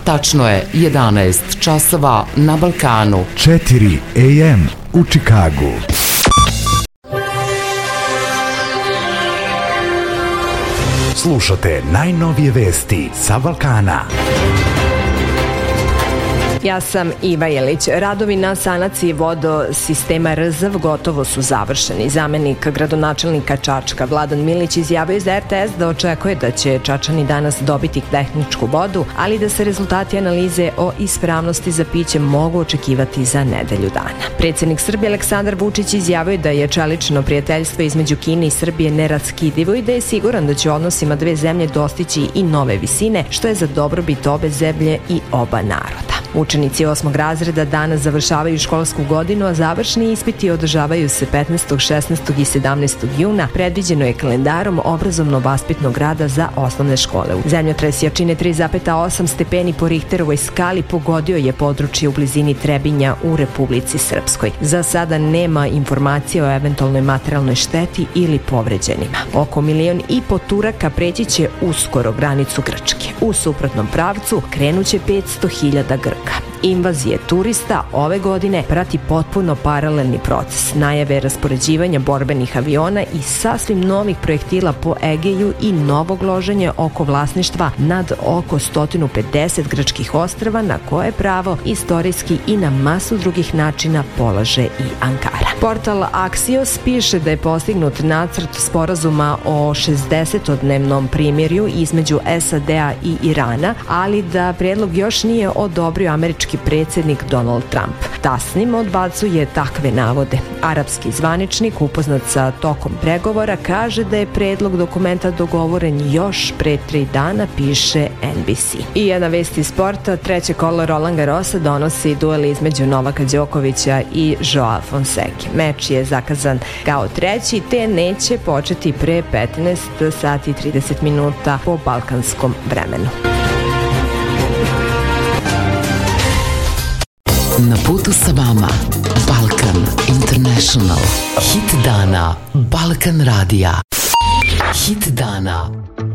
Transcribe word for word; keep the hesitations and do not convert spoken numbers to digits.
Tačno je jedanaest časova na Balkanu. četiri a m u Čikagu. Slušate najnovije vesti sa Balkana. Ja sam Iva Jelić. Radovi na sanaciji vodosistema R Z V gotovo su završeni. Zamenik gradonačelnika Čačka Vladan Milić izjavio za R T S da očekuje da će Čačani danas dobiti tehničku vodu, ali da se rezultati analize o ispravnosti za piće mogu očekivati za nedelju dana. Predsjednik Srbije Aleksandar Vučić izjavio da je čelično prijateljstvo između Kine i Srbije neraskidivo i da je siguran da će odnosima dve zemlje dostići i nove visine, što je za dobrobit obe zemlje i oba naroda. Učenici osmog razreda danas završavaju školsku godinu, a završni ispiti održavaju se petnaestog, šesnaestog i sedamnaestog juna. Predviđeno je kalendarom obrazovno-vaspitnog rada za osnovne škole. Zemljotres jačine tri zarez osam stepeni po Richterovoj skali pogodio je područje u blizini Trebinja u Republici Srpskoj. Za sada nema informacije o eventualnoj materijalnoj šteti ili povređenima. Oko milion i po Turaka preći će uskoro granicu Grčke. U suprotnom pravcu krenuće petsto hiljada Grka. Invazije turista ove godine prati potpuno paralelni proces. Najave raspoređivanja borbenih aviona i sasvim novih projektila po Egeju i novog loženja oko vlasništva nad oko sto pedeset grčkih ostrva na koje pravo istorijski i na masu drugih načina polaže i Ankara. Portal Axios piše da je postignut nacrt sporazuma o šezdesetodnevnom primirju između S A D-a i Irana, ali da prijedlog još nije odobrio američki predsjednik Donald Trump. Tasnim odbacuje takve navode. Arapski zvaničnik upoznat sa tokom pregovora kaže da je predlog dokumenta dogovoren još pre tri dana, piše N B C. I jedna vest iz sporta, treće kolo Roland Garrosa donosi duel između Novaka Đokovića i Joao Fonseke. Meč je zakazan kao treći, te neće početi pre petnaest sati i trideset minuta po balkanskom vremenu. Na putu sa vama Balkan International. Hit dana Balkan Radija. Hit dana